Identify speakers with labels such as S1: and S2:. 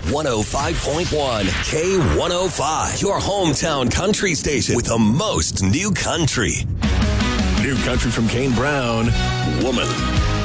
S1: 105.1 K105, your hometown country station with the most new country. New country from Kane Brown, Woman.